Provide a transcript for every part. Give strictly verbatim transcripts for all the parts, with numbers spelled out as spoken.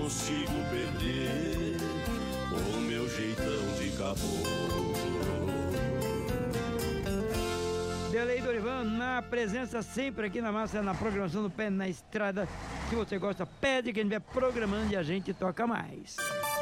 consigo perder o meu jeitão de caboclo. Delei Dorivan, na presença sempre aqui na massa, na programação do Pé na Estrada. Se você gosta, pede que a gente vai programando e a gente toca mais.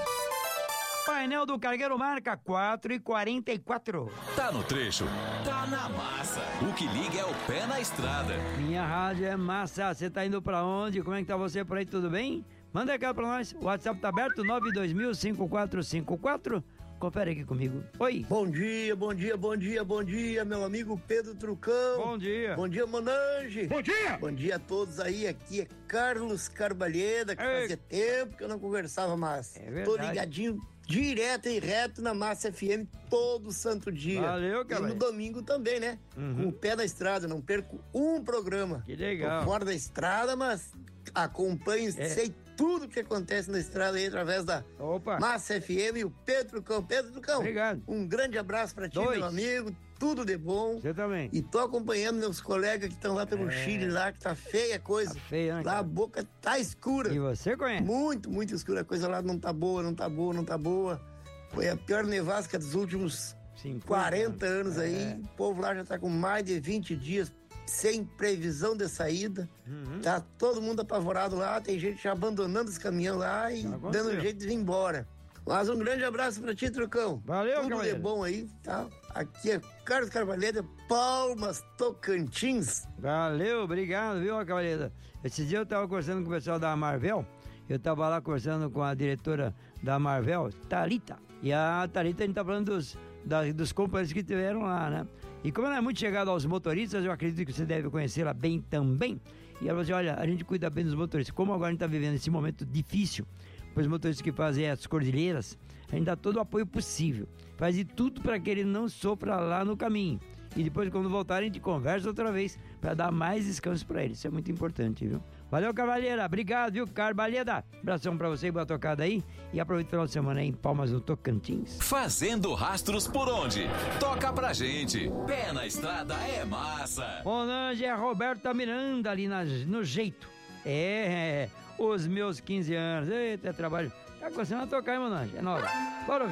Painel do Cargueiro marca quatro e quarenta e quatro. Tá no trecho, tá na massa. O que liga é o Pé na Estrada. Minha rádio é massa. Você tá indo pra onde? Como é que tá você por aí? Tudo bem? Manda cá pra nós. O WhatsApp tá aberto, nove dois mil, cinco quatro cinco quatro. Confere aqui comigo. Oi. Bom dia, bom dia, bom dia, bom dia, meu amigo Pedro Trucão. Bom dia. Bom dia, Monange. Bom dia. Bom dia a todos aí. Aqui é Carlos Carbalheda, que Ei. fazia tempo que eu não conversava mais. É verdade. Tô ligadinho direto e reto na Massa F M todo santo dia. Valeu, cara. E no domingo também, né? Uhum. Com o pé na estrada, não perco um programa. Que legal. Tô fora da estrada, mas acompanho, É. sei tudo que acontece na estrada aí através da Opa. Massa F M e o Pedro Trucão. Pedro Trucão, Obrigado. um grande abraço pra ti, Dois. meu amigo. Tudo de bom. Você também. E tô acompanhando meus colegas que estão lá pelo É. Chile, lá, que tá feia a coisa. Tá feia, né, Lá cara? a boca tá escura. E você conhece? Muito, muito escura. A coisa lá não tá boa, não tá boa, não tá boa. Foi a pior nevasca dos últimos cinquenta quarenta anos aí. É. O povo lá já tá com mais de vinte dias sem previsão de saída. Uhum. Tá todo mundo apavorado lá. Tem gente já abandonando os caminhões lá e Já aconteceu. dando jeito de vir embora. Mas um grande abraço pra ti, Trucão. Valeu, Tudo de cavaleiro. bom aí, tá? Aqui é Carlos Carvalheira, Palmas, Tocantins. Valeu, obrigado, viu, Cavalheira? Esse dia eu tava conversando com o pessoal da Marvel. Eu tava lá conversando com a diretora da Marvel, Thalita. E a Thalita, a gente tá falando dos, da, dos companheiros que tiveram lá, né? E como ela é muito chegada aos motoristas, eu acredito que você deve conhecê-la bem também. E ela falou assim, olha, a gente cuida bem dos motoristas. Como agora a gente tá vivendo esse momento difícil, para os motoristas que fazem as cordilheiras, a gente dá todo o apoio possível. Faz de tudo para que ele não sofra lá no caminho. E depois, quando voltarem, a gente conversa outra vez para dar mais descanso para eles. Isso é muito importante, viu? Valeu, Cavalheira. Obrigado, viu, Carbalheda? Abração para você e boa tocada aí. E aproveita o final de semana aí em Palmas, no Tocantins. Fazendo rastros por onde? Toca pra gente. Pé na Estrada é massa. Monange é Roberta Miranda ali na, no jeito. É, os meus quinze anos. Eita, trabalho. Tá começando a tocar, hein, Monange? É nóis. Bora ouvir.